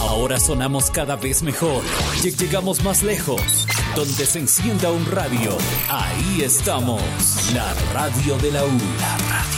Ahora sonamos cada vez mejor. Llegamos más lejos. Donde se encienda un radio, ahí estamos. La radio de la U. La radio.